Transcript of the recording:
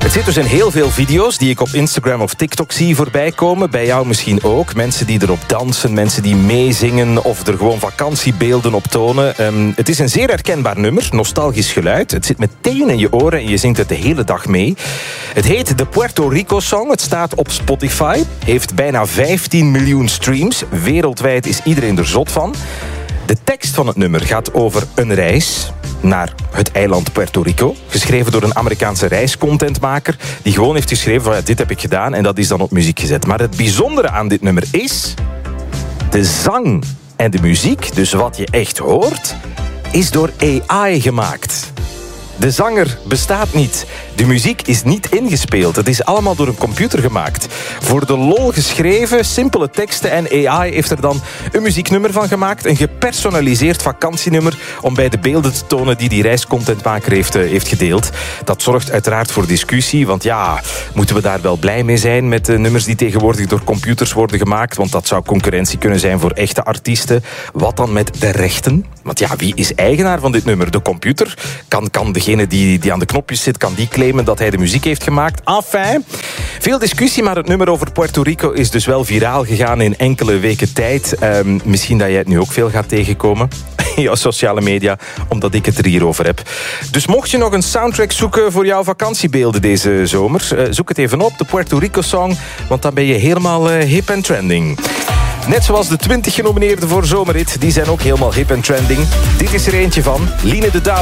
Het zit dus in heel veel video's die ik op Instagram of TikTok zie voorbij komen. Bij jou misschien ook. Mensen die erop dansen, mensen die meezingen of er gewoon vakantiebeelden op tonen. Het is een zeer herkenbaar nummer, nostalgisch geluid. Het zit meteen in je oren en je zingt het de hele dag mee. Het heet de Puerto Rico Song. Het staat op Spotify. Heeft bijna 15 miljoen streams. Wereldwijd is iedereen er zot van. De tekst van het nummer gaat over een reis naar het eiland Puerto Rico. Geschreven door een Amerikaanse reiscontentmaker die gewoon heeft geschreven van dit heb ik gedaan en dat is dan op muziek gezet. Maar het bijzondere aan dit nummer is de zang en de muziek, dus wat je echt hoort, is door AI gemaakt. De zanger bestaat niet. De muziek is niet ingespeeld. Het is allemaal door een computer gemaakt. Voor de lol geschreven, simpele teksten en AI heeft er dan een muzieknummer van gemaakt. Een gepersonaliseerd vakantienummer om bij de beelden te tonen die reiscontentmaker heeft gedeeld. Dat zorgt uiteraard voor discussie, want ja, moeten we daar wel blij mee zijn met de nummers die tegenwoordig door computers worden gemaakt? Want dat zou concurrentie kunnen zijn voor echte artiesten. Wat dan met de rechten? Want ja, wie is eigenaar van dit nummer? De computer? Kan degene die aan de knopjes zit, kan die claimen dat hij de muziek heeft gemaakt? Enfin, veel discussie, maar het nummer over Puerto Rico is dus wel viraal gegaan in enkele weken tijd. Misschien dat jij het nu ook veel gaat tegenkomen in jouw sociale media, omdat ik het er hier over heb. Dus mocht je nog een soundtrack zoeken voor jouw vakantiebeelden deze zomer, zoek het even op, de Puerto Rico Song, want dan ben je helemaal hip en trending. Net zoals de 20 genomineerden voor Zomerhit, die zijn ook helemaal hip en trending. Dit is er eentje van Line de Douw.